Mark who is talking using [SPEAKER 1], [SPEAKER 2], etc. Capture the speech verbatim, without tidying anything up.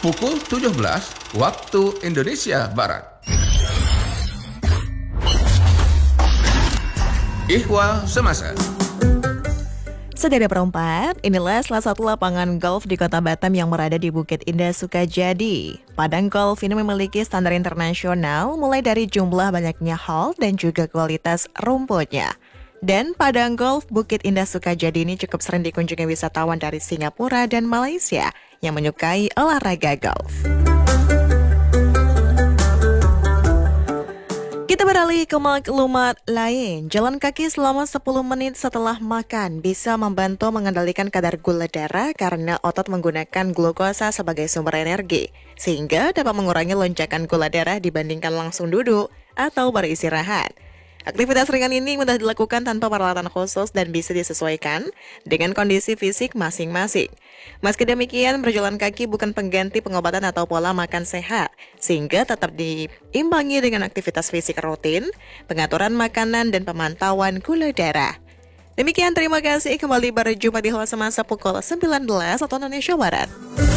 [SPEAKER 1] pukul tujuh belas waktu Indonesia Barat. Ihwal Semasa.
[SPEAKER 2] Saudara perempat, inilah salah satu lapangan golf di Kota Batam yang berada di Bukit Indah Sukajadi. Padang golf ini memiliki standar internasional mulai dari jumlah banyaknya hole dan juga kualitas rumputnya. Dan Padang Golf Bukit Indah Sukajadi ini cukup sering dikunjungi wisatawan dari Singapura dan Malaysia yang menyukai olahraga golf. Kita beralih ke maklumat lain. Jalan kaki selama sepuluh menit setelah makan bisa membantu mengendalikan kadar gula darah karena otot menggunakan glukosa sebagai sumber energi, sehingga dapat mengurangi lonjakan gula darah dibandingkan langsung duduk atau beristirahat. Aktivitas ringan ini mudah dilakukan tanpa peralatan khusus dan bisa disesuaikan dengan kondisi fisik masing-masing. Meski demikian, berjalan kaki bukan pengganti pengobatan atau pola makan sehat, sehingga tetap diimbangi dengan aktivitas fisik rutin, pengaturan makanan, dan pemantauan gula darah. Demikian, terima kasih. Kembali berjumpa di Ihwal Semasa pukul sembilan belas waktu Indonesia Barat.